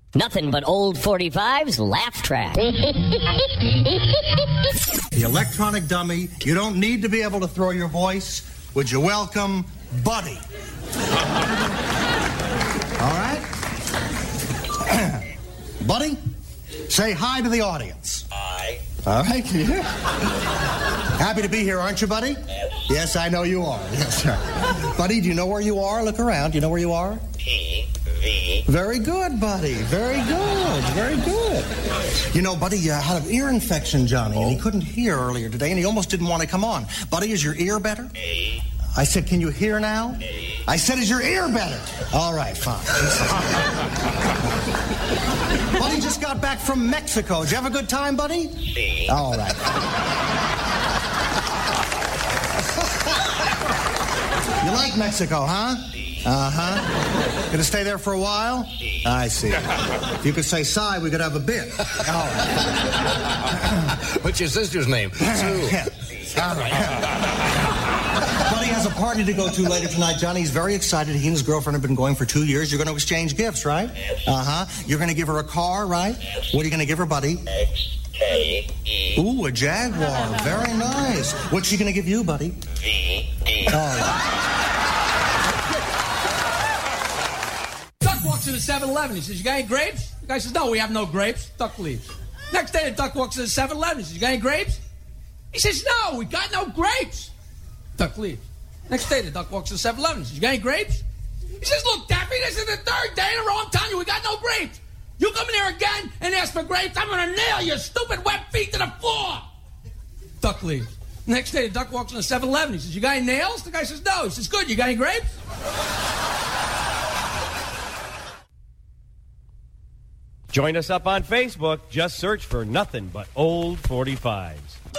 Nothing but old 45's laugh track. The electronic dummy, you don't need to be able to throw your voice. Would you welcome Buddy? All right? Buddy, say hi to the audience. Hi. All right, can you hear? Happy to be here, aren't you, Buddy? Yes, I know you are. Yes, sir. Buddy, do you know where you are? Look around. Do you know where you are? TV. Very good, Buddy. Very good. Very good. You know, Buddy had an ear infection, Johnny, and he couldn't hear earlier today, and he almost didn't want to come on. Buddy, is your ear better? I said, can you hear now? I said, is your ear better? All right, fine. Buddy just got back from Mexico. Did you have a good time, Buddy? All right. You like Mexico, huh? Uh-huh. Gonna stay there for a while? I see. If you could say sigh, we could have a bit. All right. What's your sister's name? Sue. All right. Buddy has a party to go to later tonight, Johnny. He's very excited. He and his girlfriend have been going for 2 years. You're going to exchange gifts, right? Uh-huh. You're going to give her a car, right? What are you going to give her, Buddy? XKE. Ooh, a Jaguar. Very nice. What's she going to give you, Buddy? VD. All right. Duck walks into 7-Eleven. He says, you got any grapes? The guy says, no, we have no grapes. Duck leaves. Next day, the duck walks into 7-Eleven. He says, you got any grapes? He says, no, we got no grapes. Duck leaves. Next day, the duck walks to 7-Eleven. He says, you got any grapes? He says, look, Daffy, this is the third day in a row I'm telling you we got no grapes. You come in here again and ask for grapes, I'm going to nail your stupid wet feet to the floor. Duck leaves. Next day, the duck walks into 7-Eleven. He says, you got any nails? The guy says, no. He says, good, you got any grapes? Join us up on Facebook. Just search for Nothing But Old 45s.